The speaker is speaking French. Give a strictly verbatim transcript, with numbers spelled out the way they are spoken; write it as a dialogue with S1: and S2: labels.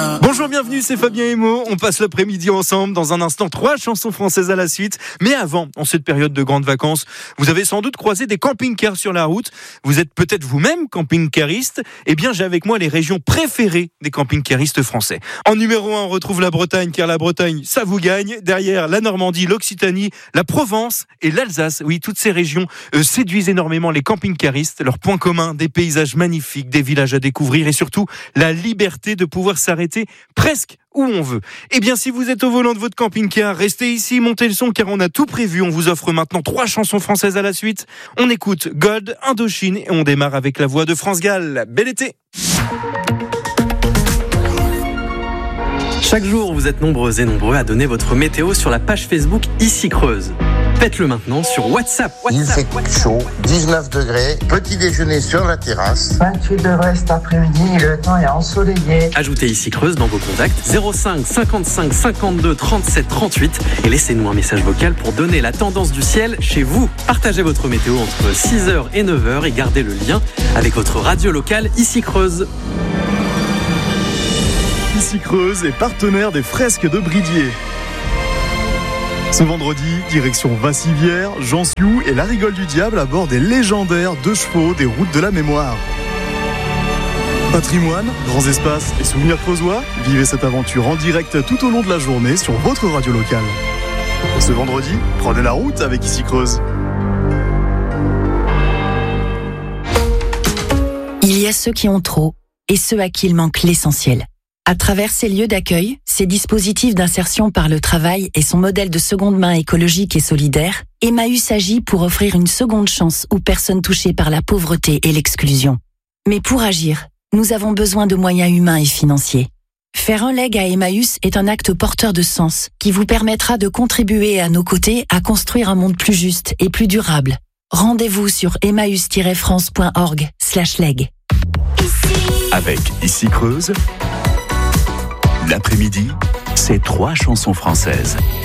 S1: Bonjour, bienvenue, c'est Fabien et Mo. On passe l'après-midi ensemble. Dans un instant, trois chansons françaises à la suite. Mais avant, en cette période de grandes vacances, vous avez sans doute croisé des camping-cars sur la route. Vous êtes peut-être vous-même camping-cariste. Eh bien, j'ai avec moi les régions préférées des camping-caristes français. En numéro un, on retrouve la Bretagne, car la Bretagne, ça vous gagne. Derrière, la Normandie, l'Occitanie, la Provence et l'Alsace. Oui, toutes ces régions euh, séduisent énormément les camping-caristes. Leur point commun, des paysages magnifiques, des villages à découvrir et surtout la liberté de pouvoir s'arrêter presque où on veut. Eh bien, si vous êtes au volant de votre camping-car, restez ici, montez le son car on a tout prévu. On vous offre maintenant trois chansons françaises à la suite. On écoute Gold, Indochine et on démarre avec la voix de France Gall. Bel été!
S2: Chaque jour, vous êtes nombreux et nombreux à donner votre météo sur la page Facebook Ici Creuse. Faites-le maintenant sur WhatsApp. WhatsApp
S3: Il fait chaud, dix-neuf degrés, petit déjeuner sur la terrasse.
S4: vingt-huit degrés cet après-midi, le temps est ensoleillé.
S2: Ajoutez Ici Creuse dans vos contacts zéro cinq cinquante-cinq cinquante-deux trente-sept trente-huit et laissez-nous un message vocal pour donner la tendance du ciel chez vous. Partagez votre météo entre six heures et neuf heures et gardez le lien avec votre radio locale Ici Creuse.
S5: Ici Creuse est partenaire des fresques de Bridier. Ce vendredi, direction Vassivière, Jansiou et la Rigole du Diable à bord des légendaires deux chevaux des routes de la mémoire. Patrimoine, grands espaces et souvenirs creusois, vivez cette aventure en direct tout au long de la journée sur votre radio locale. Ce vendredi, prenez la route avec Ici Creuse.
S6: Il y a ceux qui ont trop et ceux à qui il manque l'essentiel. À travers ces lieux d'accueil, ces dispositifs d'insertion par le travail et son modèle de seconde main écologique et solidaire, Emmaüs agit pour offrir une seconde chance aux personnes touchées par la pauvreté et l'exclusion. Mais pour agir, nous avons besoin de moyens humains et financiers. Faire un leg à Emmaüs est un acte porteur de sens qui vous permettra de contribuer à nos côtés à construire un monde plus juste et plus durable. Rendez-vous sur emmaüs tiret france point org slash leg.
S7: Avec Ici Creuse, l'après-midi, c'est trois chansons françaises.